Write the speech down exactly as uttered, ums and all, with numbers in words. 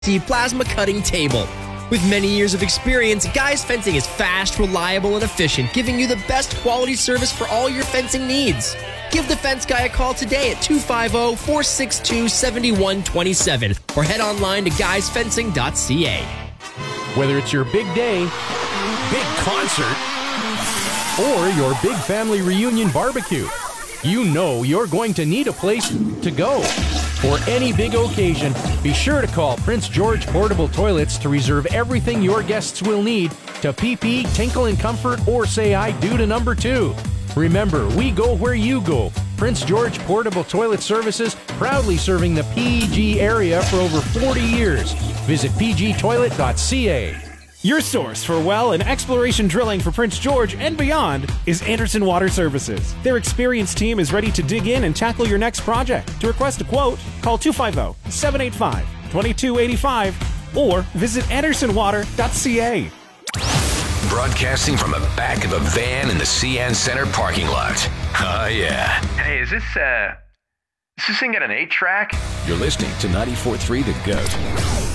plasma cutting table. With many years of experience, Guys Fencing is fast, reliable, and efficient, giving you the best quality service for all your fencing needs. Give the Fence Guy a call today at two five zero, four six two, seven one two seven or head online to guys fencing dot c a. Whether it's your big day, big concert, or your big family reunion barbecue, you know you're going to need a place to go. For any big occasion, be sure to call Prince George Portable Toilets to reserve everything your guests will need to pee-pee, tinkle in comfort, or say I do to number two. Remember, we go where you go. Prince George Portable Toilet Services, proudly serving the P G area for over forty years. Visit p g toilet dot c a. Your source for well and exploration drilling for Prince George and beyond is Anderson Water Services. Their experienced team is ready to dig in and tackle your next project. To request a quote, call two five zero, seven eight five, two two eight five or visit anderson water dot c a. Broadcasting from the back of a van in the C N Center parking lot. Oh, yeah. Hey, is this, uh, is this thing got an eight track? You're listening to ninety-four point three The Goat.